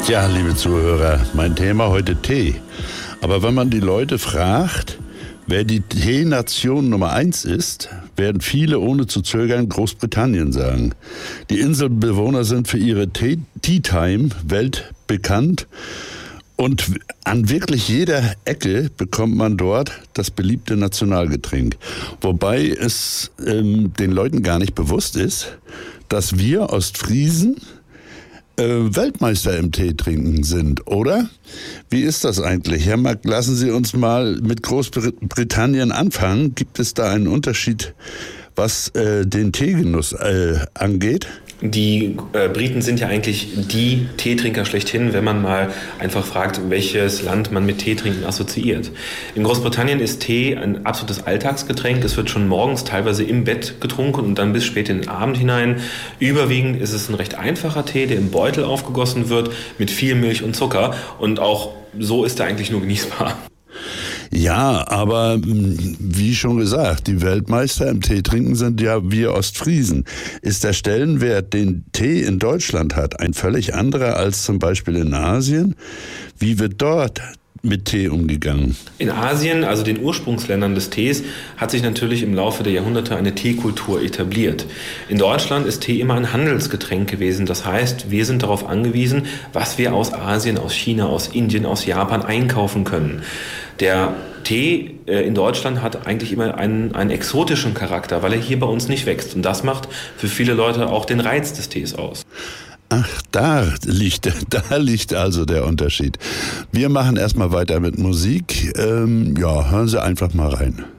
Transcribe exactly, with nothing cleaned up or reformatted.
Ja, liebe Zuhörer, mein Thema heute Tee. Aber wenn man die Leute fragt, wer die Teenation Nummer eins ist, werden viele ohne zu zögern Großbritannien sagen. Die Inselbewohner sind für ihre Tea Time weltbekannt und an wirklich jeder Ecke bekommt man dort das beliebte Nationalgetränk. Wobei es ähm, den Leuten gar nicht bewusst ist, dass wir Ostfriesen Äh, Weltmeister im Tee trinken sind, oder? Wie ist das eigentlich? Herr Mack, lassen Sie uns mal mit Großbritannien anfangen. Gibt es da einen Unterschied, was äh, den Teegenuss äh, angeht? Die äh, Briten sind ja eigentlich die Teetrinker schlechthin, wenn man mal einfach fragt, welches Land man mit Teetrinken assoziiert. In Großbritannien ist Tee ein absolutes Alltagsgetränk. Es wird schon morgens teilweise im Bett getrunken und dann bis spät in den Abend hinein. Überwiegend ist es ein recht einfacher Tee, der im Beutel aufgegossen wird mit viel Milch und Zucker. Und auch so ist er eigentlich nur genießbar. Ja, aber wie schon gesagt, die Weltmeister im Tee trinken sind ja wir Ostfriesen. Ist der Stellenwert, den Tee in Deutschland hat, ein völlig anderer als zum Beispiel in Asien? Wie wird dort mit Tee umgegangen? In Asien, also den Ursprungsländern des Tees, hat sich natürlich im Laufe der Jahrhunderte eine Teekultur etabliert. In Deutschland ist Tee immer ein Handelsgetränk gewesen. Das heißt, wir sind darauf angewiesen, was wir aus Asien, aus China, aus Indien, aus Japan einkaufen können. Der Tee äh, in Deutschland hat eigentlich immer einen, einen exotischen Charakter, weil er hier bei uns nicht wächst. Und das macht für viele Leute auch den Reiz des Tees aus. Ach, da liegt, da liegt also der Unterschied. Wir machen erstmal weiter mit Musik. Ähm, ja, hören Sie einfach mal rein.